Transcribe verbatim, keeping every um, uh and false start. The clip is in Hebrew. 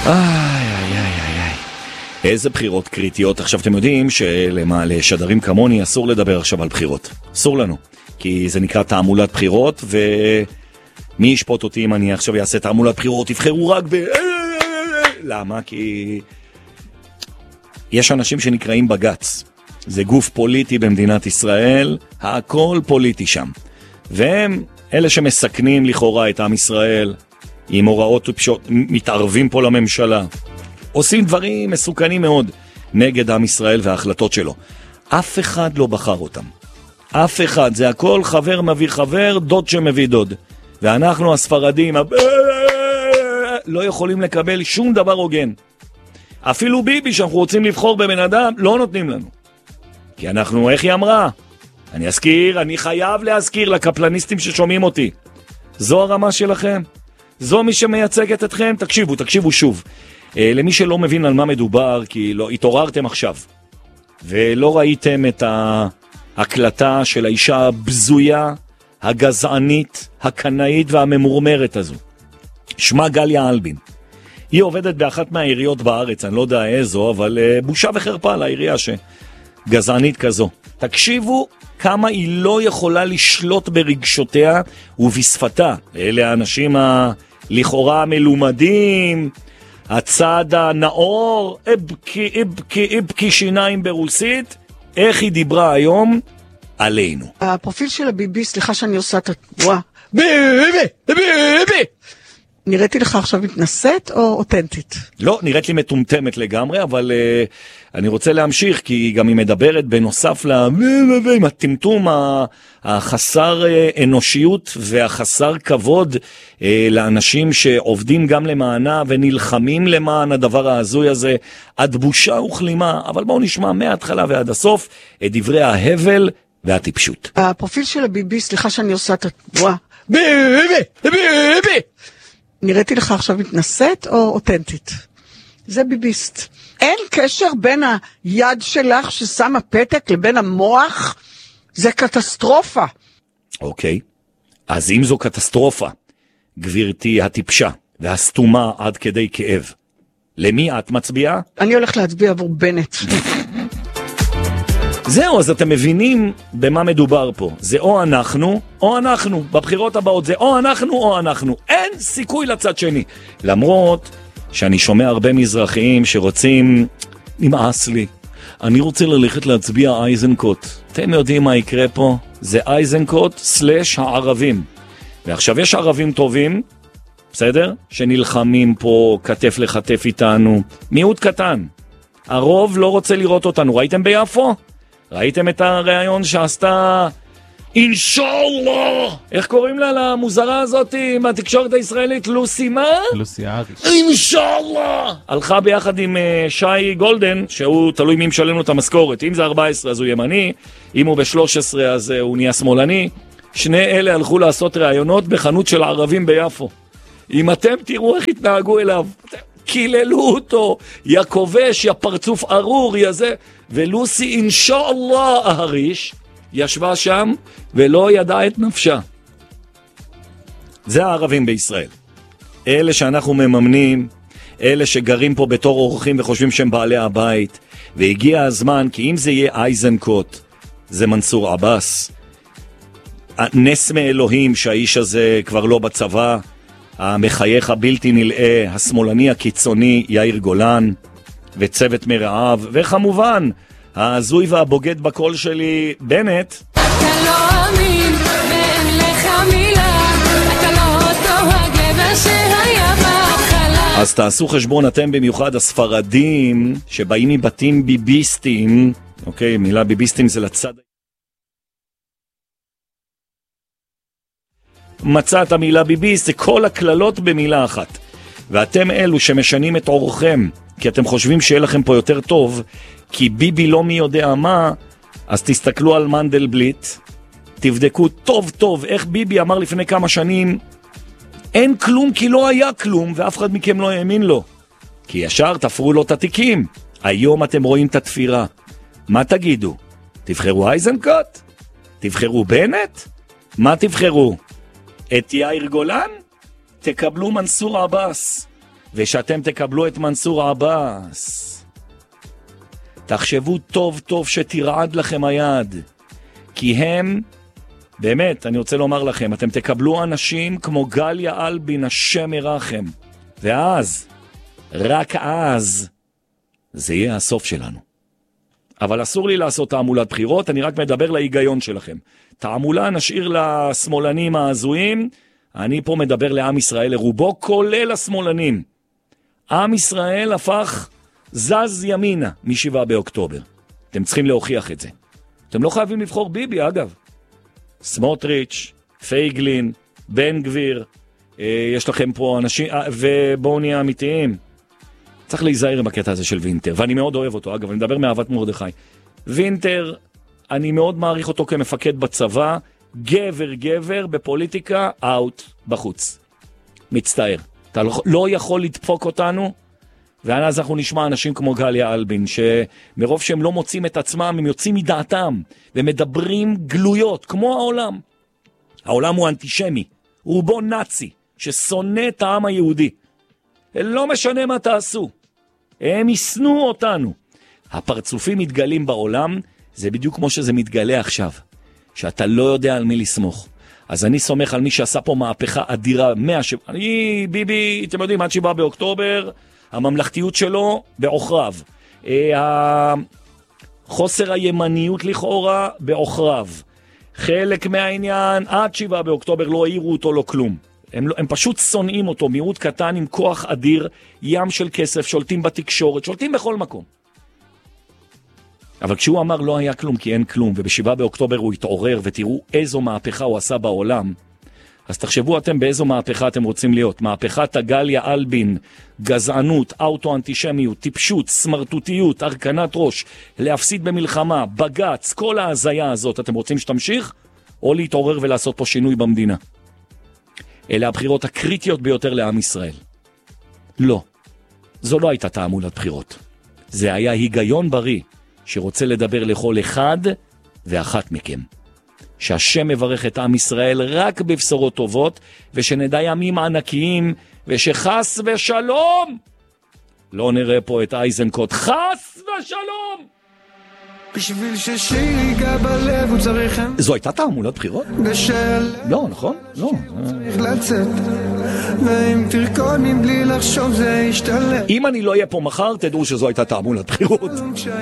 איי, איי, איי, איי. איזה בחירות קריטיות. עכשיו אתם יודעים שלשדרים כמוני אסור לדבר עכשיו על בחירות. אסור לנו. כי זה נקרא תעמולת בחירות, ומי ישפוט אותי אם אני עכשיו אעשה תעמולת בחירות? תבחרו רק ב... למה? כי יש אנשים שנקראים בגץ. זה גוף פוליטי במדינת ישראל, הכל פוליטי שם. והם אלה שמסכנים לכאורה את עם ישראל, עם הוראות ופשוט מתערבים פה לממשלה. עושים דברים מסוכנים מאוד נגד עם ישראל וההחלטות שלו. אף אחד לא בחר אותם. אף אחד. זה הכל חבר מביא חבר, דוד שמביא דוד. ואנחנו הספרדים לא יכולים לקבל שום דבר הוגן. אפילו ביבי שאנחנו רוצים לבחור בבן אדם, לא נותנים לנו. כי אנחנו, איך היא אמרה? אני אזכיר, אני חייב להזכיר לקפלניסטים ששומעים אותי. זו הרמה שלכם. זו מי שמייצגת אתכם. תקשיבו, תקשיבו שוב. אה, למי שלא מבין על מה מדובר, כי לא התעוררתם עכשיו, ולא ראיתם את ההקלטה של האישה הבזויה, הגזענית, הקנאית והממורמרת הזו. שמה גליה אלבין. היא עובדת באחת מהעיריות בארץ, אני לא יודע איזו, אבל אה, בושה וחרפה על העירייה שגזענית כזו. תקשיבו כמה היא לא יכולה לשלוט ברגשותיה ובשפתה. אלה האנשים הלכאורה המלומדים, הצד הנאור, אבקי, אבקי, אבקי שיניים ברוסית. איך היא דיברה היום עלינו? הפרופיל של הביבי, סליחה שאני עושה את התנועה. ביבי, ביבי. נראיתי לך עכשיו מתנשאת או אותנטית? לא, נראית לי מטומטמת לגמרי, אבל uh, אני רוצה להמשיך, כי גם היא מדברת בנוסף ל... עם הטמטום החסר אנושיות והחסר כבוד uh, לאנשים שעובדים גם למענה ונלחמים למען הדבר ההזוי הזה, עד בושה וכלימה. אבל בואו נשמע מההתחלה ועד הסוף את דברי ההבל והטיפשות. הפרופיל של הביבי, סליחה שאני עושה את התנועה. ביבי, ביבי. נראיתי לך עכשיו מתנשאת או אותנטית? זה ביביסט. אין קשר בין היד שלך ששמה פתק לבין המוח. זה קטסטרופה. אוקיי. אז אם זו קטסטרופה, גבירתי הטיפשה והסתומה עד כדי כאב, למי את מצביעה? אני הולך להצביע עבור בנט. זהו, אז אתם מבינים במה מדובר פה. זה או אנחנו, או אנחנו. בבחירות הבאות זה או אנחנו, או אנחנו. אין סיכוי לצד שני. למרות שאני שומע הרבה מזרחיים שרוצים, נמאס לי, אני רוצה ללכת להצביע אייזנקוט. אתם יודעים מה יקרה פה? זה אייזנקוט סלש הערבים. ועכשיו יש ערבים טובים, בסדר? שנלחמים פה כתף לכתף איתנו. מיעוט קטן. הרוב לא רוצה לראות אותנו. ראיתם ביפו? ראיתם את הרעיון שעשתה אינשאללה, איך קוראים לה למוזרה הזאת מהתקשורת הישראלית? לוסי מה? לוסי אריש. אינשאללה. הלכה ביחד עם uh, שי גולדן, שהוא תלוי מי משלם לו את המשכורת. אם זה ארבע עשרה אז הוא ימני, אם הוא ב-שלוש עשרה אז uh, הוא נהיה שמאלני. שני אלה הלכו לעשות רעיונות בחנות של ערבים ביפו. אם אתם תראו איך התנהגו אליו, קיללו אותו, יא כובש, יא פרצוף ארור, יא זה, ולוסי אינשאללה אהריש ישבה שם ולא ידעה את נפשה. זה הערבים בישראל. אלה שאנחנו מממנים, אלה שגרים פה בתור אורחים וחושבים שהם בעלי הבית, והגיע הזמן, כי אם זה יהיה אייזנקוט, זה מנסור עבאס, נס מאלוהים שהאיש הזה כבר לא בצבא, המחייך הבלתי נלאה, השמאלני הקיצוני יאיר גולן וצוות מרעיו, וכמובן הזוי והבוגד בקול שלי בנט. אתה לא אמין ואין לך מילה, אתה לא אותו הגבר שהיה בהתחלה. אז תעשו חשבון אתם, במיוחד הספרדים שבאים מבתים ביביסטים, אוקיי, מילה ביביסטים זה לצד, מצאת המילה ביביסט, זה כל הכללות במילה אחת. ואתם אלו שמשנים את אורכם, כי אתם חושבים שיהיה לכם פה יותר טוב, כי ביבי לא מי יודע מה, אז תסתכלו על מנדלבליט, תבדקו טוב טוב איך ביבי אמר לפני כמה שנים, אין כלום כי לא היה כלום, ואף אחד מכם לא האמין לו. כי ישר תפרו לו את התיקים. היום אתם רואים את התפירה. מה תגידו? תבחרו אייזנקוט? תבחרו בנט? מה תבחרו? את יאיר גולן? תקבלו מנסור עבאס. ושאתם תקבלו את מנסור עבאס. תחשבו טוב טוב שתרעד לכם היד, כי הם, באמת, אני רוצה לומר לכם, אתם תקבלו אנשים כמו גליה אלבין, השם ירחם, ואז, רק אז, זה יהיה הסוף שלנו. אבל אסור לי לעשות תעמולת בחירות, אני רק מדבר להיגיון שלכם. תעמולה נשאיר לשמאלנים ההזויים, אני פה מדבר לעם ישראל לרובו, כולל השמאלנים. עם ישראל הפך זז ימינה משבעה באוקטובר. אתם צריכים להוכיח את זה. אתם לא חייבים לבחור ביבי, אגב. סמוטריץ', פייגלין, בן גביר, אה, יש לכם פה אנשים, אה, ובואו נהיה אמיתיים. צריך להיזהר עם הקטע הזה של וינטר, ואני מאוד אוהב אותו, אגב, אני מדבר מאהבת מרדכי. וינטר, אני מאוד מעריך אותו כמפקד בצבא, גבר גבר, בפוליטיקה, אאוט, בחוץ. מצטער. אתה לא, לא יכול לדפוק אותנו, ואז אנחנו נשמע אנשים כמו גליה אלבין, שמרוב שהם לא מוצאים את עצמם, הם יוצאים מדעתם, ומדברים גלויות, כמו העולם. העולם הוא אנטישמי, רובו נאצי, ששונא את העם היהודי. לא משנה מה תעשו, הם ישנאו אותנו. הפרצופים מתגלים בעולם, זה בדיוק כמו שזה מתגלה עכשיו, שאתה לא יודע על מי לסמוך. אז אני סומך על מי שעשה פה מהפכה אדירה, מהשב... אני, ביבי, אתם יודעים, עד שבעה באוקטובר, הממלכתיות שלו בעוכריו. חוסר הימניות לכאורה בעוכריו. חלק מהעניין, עד שבעה באוקטובר לא העירו אותו לו כלום. הם, הם פשוט שונאים אותו, מיעוט קטן עם כוח אדיר, ים של כסף, שולטים בתקשורת, שולטים בכל מקום. אבל כשהוא אמר לא היה כלום כי אין כלום, ובשבעה באוקטובר הוא התעורר, ותראו איזו מהפכה הוא עשה בעולם, אז תחשבו אתם באיזו מהפכה אתם רוצים להיות. מהפכת הגליה אלבין, גזענות, אוטו-אנטישמיות, טיפשות, סמרטוטיות, הרכנת ראש, להפסיד במלחמה, בגץ, כל ההזיה הזאת, אתם רוצים שתמשיך? או להתעורר ולעשות פה שינוי במדינה? אלה הבחירות הקריטיות ביותר לעם ישראל. לא, זו לא הייתה תעמולת בחירות. זה היה היגיון בריא שרוצה לדבר לכל אחד ואחת מכם. שהשם מברך את עם ישראל רק בבשורות טובות, ושנדע ימים ענקיים, ושחס ושלום לא נראה פה את אייזנקוט. חס ושלום! בשביל ששיגע בלב הוא צריך... זו הייתה תעמולת בחירות? בשל... לא, נכון? לא. צריך לצאת, ועם תרקונים בלי לחשוב זה ישתלם. אם אני לא אהיה פה מחר, תדעו שזו הייתה תעמולת בחירות.